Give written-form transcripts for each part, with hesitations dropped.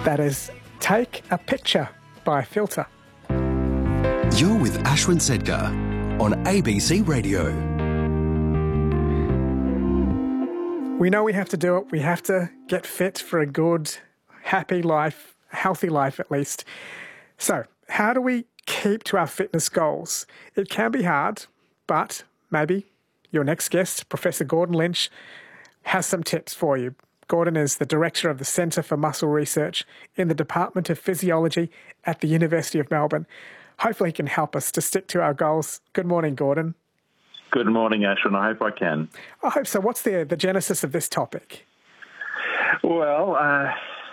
That is Take a Picture by Filter. You're with Ashwin Sedkar on ABC Radio. We know we have to do it. We have to get fit for a good, happy life, healthy life at least. So, how do we keep to our fitness goals? It can be hard, but maybe your next guest, Professor Gordon Lynch, has some tips for you. Gordon is the Director of the Centre for Muscle Research in the Department of Physiology at the University of Melbourne. Hopefully he can help us to stick to our goals. Good morning, Gordon. Good morning, Ashwin. I hope I can. I hope so. What's the genesis of this topic? Well,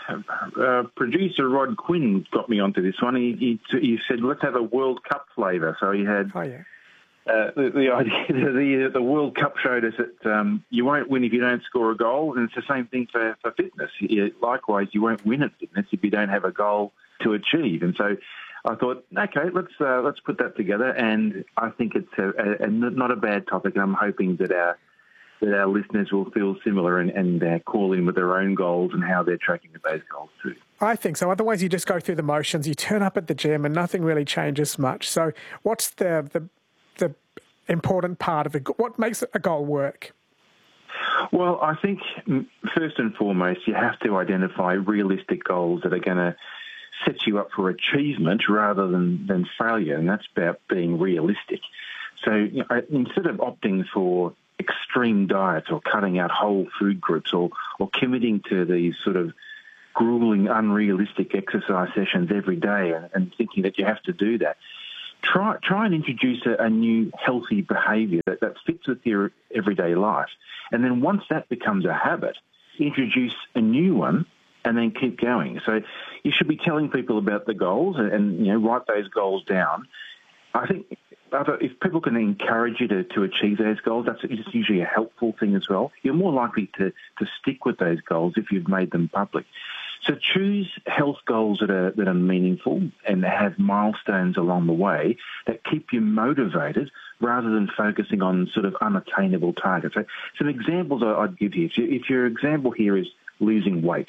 producer Rod Quinn got me onto this one. He said, let's have a World Cup flavour. So he had the idea, the World Cup showed us that you won't win if you don't score a goal, and it's the same thing for fitness. Likewise, you won't win at fitness if you don't have a goal to achieve. And so I thought, okay, let's put that together, and I think it's not a bad topic. I'm hoping that our listeners will feel similar and call in with their own goals and how they're tracking with those goals too. I think so. Otherwise, you just go through the motions. You turn up at the gym and nothing really changes much. So, what's the important part of it? What makes a goal work? Well, I think first and foremost, you have to identify realistic goals that are going to set you up for achievement rather than failure, and that's about being realistic. So instead of opting for extreme diets or cutting out whole food groups or committing to these sort of grueling, unrealistic exercise sessions every day and thinking that you have to do that, try and introduce a new healthy behaviour that fits with your everyday life. And then once that becomes a habit, introduce a new one and then keep going. So you should be telling people about the goals and write those goals down. I think if people can encourage you to achieve those goals, that's usually a helpful thing as well. You're more likely to stick with those goals if you've made them public. So choose health goals that are meaningful and have milestones along the way that keep you motivated rather than focusing on sort of unattainable targets. So some examples I'd give you. If your example here is losing weight,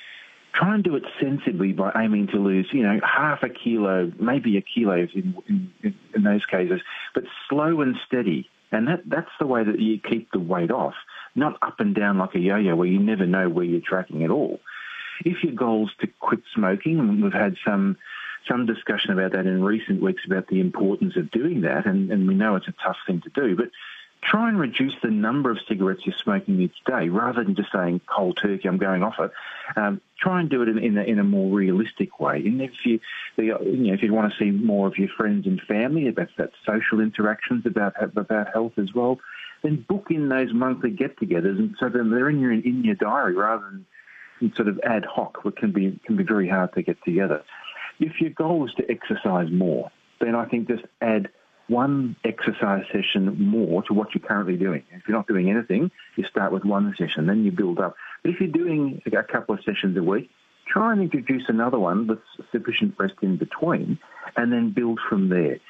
try and do it sensibly by aiming to lose, half a kilo, maybe a kilo in those cases, but slow and steady. And that's the way that you keep the weight off, not up and down like a yo-yo where you never know where you're tracking at all. If your goal is to quit smoking, and we've had some discussion about that in recent weeks about the importance of doing that, and we know it's a tough thing to do, but try and reduce the number of cigarettes you're smoking each day rather than just saying cold turkey, I'm going off it. Try and do it in a more realistic way. And if you want to see more of your friends and family, about that social interactions about health as well, then book in those monthly get-togethers, and so then they're in your diary rather than sort of ad hoc, which can be very hard to get together. If your goal is to exercise more, then I think just add one exercise session more to what you're currently doing. If you're not doing anything, you start with one session, then you build up. But if you're doing a couple of sessions a week, try and introduce another one with sufficient rest in between, and then build from there.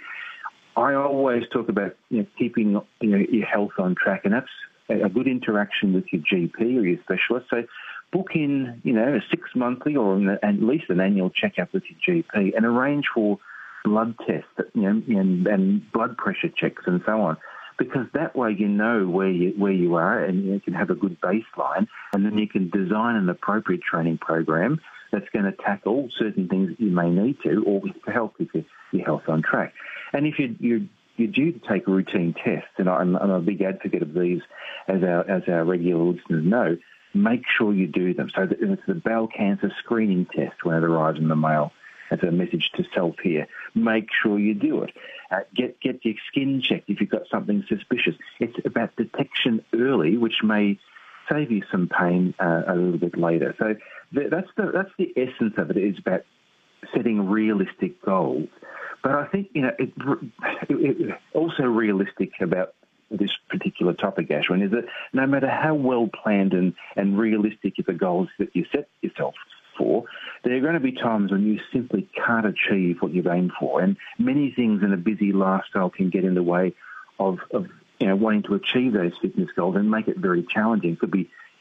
I always talk about keeping your health on track, and that's a good interaction with your GP or your specialist. So book in a 6 monthly or at least an annual checkup with your GP and arrange for blood tests and blood pressure checks and so on, because that way you know where you are and you can have a good baseline, and then you can design an appropriate training program that's going to tackle certain things that you may need to, or to help with your health on track. And if you're due to take routine tests, and I'm a big advocate of these, as our regular listeners know, make sure you do them. So it's the bowel cancer screening test when it arrives in the mail. That's a message to self here. Make sure you do it. Get your skin checked if you've got something suspicious. It's about detection early, which may save you some pain a little bit later. So that's the essence of it. It's about setting realistic goals. But I think it also realistic about this particular topic, Ashwin, is that no matter how well planned and realistic the goals that you set yourself for, there are going to be times when you simply can't achieve what you've aimed for, and many things in a busy lifestyle can get in the way of wanting to achieve those fitness goals and make it very challenging. It could be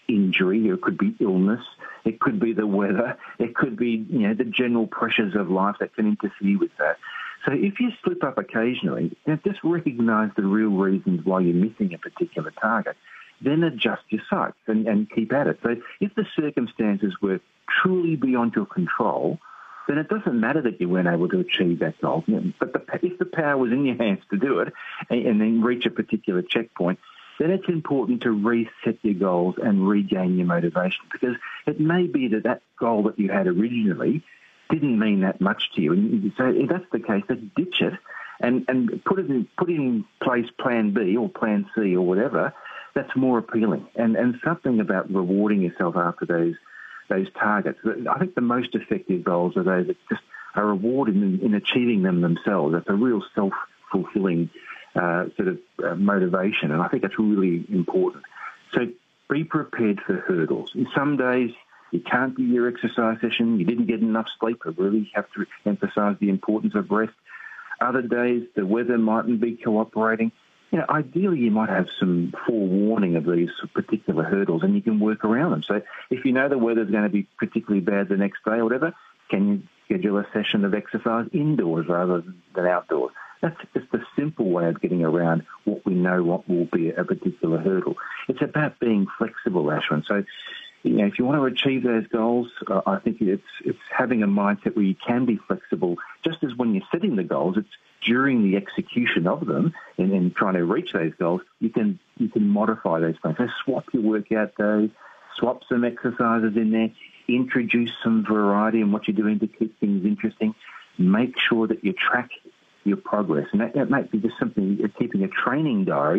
injury, it could be illness, it could be the weather, it could be the general pressures of life that can interfere with that. So if you slip up occasionally, just recognise the real reasons why you're missing a particular target, then adjust your sights and keep at it. So if the circumstances were truly beyond your control, then it doesn't matter that you weren't able to achieve that goal. But if the power was in your hands to do it and then reach a particular checkpoint, then it's important to reset your goals and regain your motivation, because it may be that goal that you had originally didn't mean that much to you. And so if that's the case, then ditch it and put in place plan B or plan C or whatever that's more appealing. And something about rewarding yourself after those targets. I think the most effective goals are those that just are rewarded in achieving them themselves. That's a real self-fulfilling motivation, and I think that's really important. So be prepared for hurdles. In some days, you can't do your exercise session, you didn't get enough sleep. I really have to emphasise the importance of rest. Other days, the weather mightn't be cooperating. Ideally, you might have some forewarning of these particular hurdles, and you can work around them. So if you know the weather's going to be particularly bad the next day or whatever, can you schedule a session of exercise indoors rather than outdoors? That's just a simple way of getting around what we know what will be a particular hurdle. It's about being flexible, Ashwin. So, if you want to achieve those goals, I think it's having a mindset where you can be flexible. Just as when you're setting the goals, it's during the execution of them and trying to reach those goals, you can modify those things. So swap your workout days, swap some exercises in there, introduce some variety in what you're doing to keep things interesting. Make sure that you track your progress. And that might be just simply keeping a training diary